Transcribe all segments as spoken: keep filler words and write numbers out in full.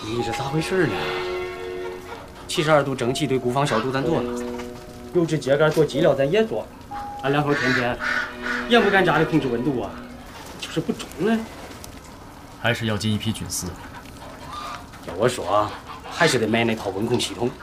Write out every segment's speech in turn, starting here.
你这咋回事呢？七十二度蒸汽对孤芳消毒咱做了，油脂秸秆做鸡料咱也做，俺两口天天也不敢家里控制温度啊，就是不中了。 还是要进一批菌丝。 要我说，还是得买那套温控系统。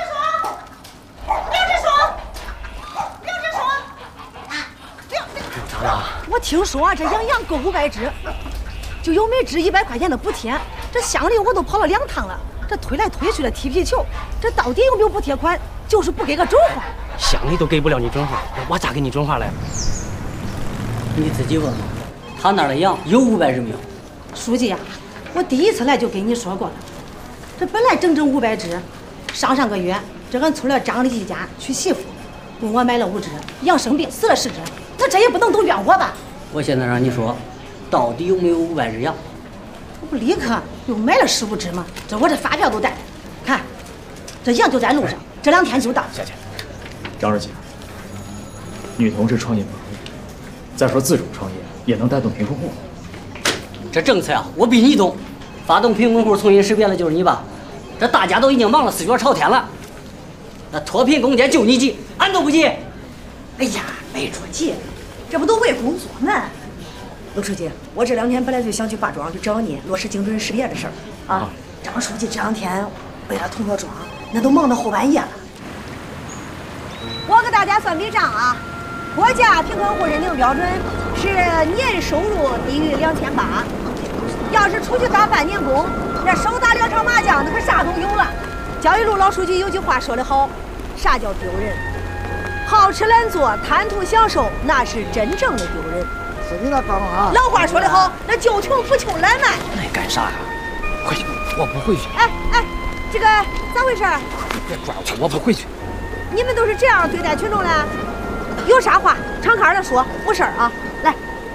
我听说这养羊够五百只，就有每只一百块钱的补贴。这乡里我都跑了两趟了，这推来推去的踢皮球，这到底有没有补贴款？就是不给个准话。 乡里都给不了你准话，我咋给你准话来？ 你自己问问，他那儿的羊有五百只没有？ 书记呀、啊，我第一次来就跟你说过了，这本来整整五百只，上上个月这俺村的张李家娶媳妇，问我买了五只，羊生病死了十只。 那这也不能都怨我吧？ 我现在让你说，到底有没有五百只羊？ 我不立刻又买了十五只吗？这我这发票都带，看，这羊就在路上，这两天就到。 下去， 张二姐，女同志创业不容易，再说自主创业也能带动贫困户。 这政策呀、啊，我比你懂。发动贫困户从医识别的就是你吧？这大家都已经忙了四脚朝天了，那脱贫攻坚就你急，俺都不急。 哎呀，没着急。 这不都为工作吗？陆书记，我这两天本来就想去八庄去找你落实精准识别的事儿啊。张书记这两天为了同学庄，那都忙到后半夜了。我给大家算笔账啊，国家贫困户认定标准是年收入低于两千八，要是出去打半年工，这手打两场麻将，那可啥都有了。教育路老书记有句话说得好，啥叫丢人？ 好吃懒做、贪图享受，那是真正的丢人。 是你那干嘛？ 老话说得好，那救穷不求懒慢。 那你干啥呀？回去，我不回去。 哎哎，这个咋回事？ 别抓我，我不回去。 你们都是这样对待群众的？有啥话敞开的说，无事儿啊。来，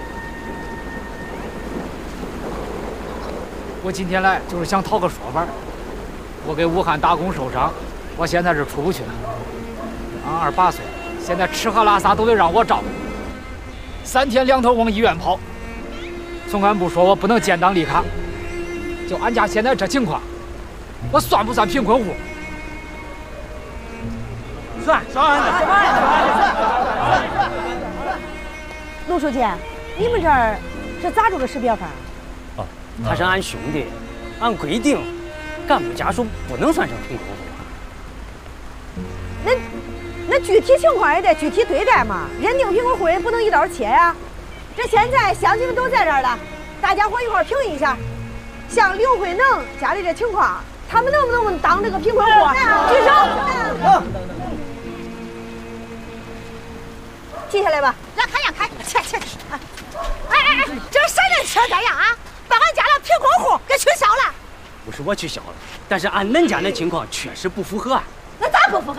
我今天来就是想讨个说法。我给武汉打工受伤，我现在是出不去了。俺二八岁。 现在吃喝拉撒都得让我照顾，三天两头往医院跑。从俺部说我不能建档立卡，就俺家现在这情况，我算不算贫困户？ 算算算。 陆书记，你们这儿是咋做个识别法？ 哦，他是俺兄弟，按规定，干部家属不能算成贫困户。 那。 那具体情况也得具体对待嘛，认定贫困户也不能一刀切呀、啊。这现在乡亲们都在这儿了，大家伙一块儿评一下，像刘慧能家里这情况，他们能不能当这个贫困户？举手。记下来吧。来看呀看，切切。哎哎哎，这谁能吃这样啊？把俺家的贫困户给取消了。 不是我取消了，但是按恁家那情况确实不符合啊。 那咋不符合？